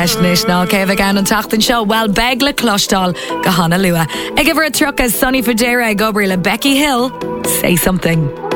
ceisnis ná céh gan an tatan seo well beg le clostal go hána lua. Ag bhar a truchas Sonny Fodera ag obair le Becky Hill, Say Something.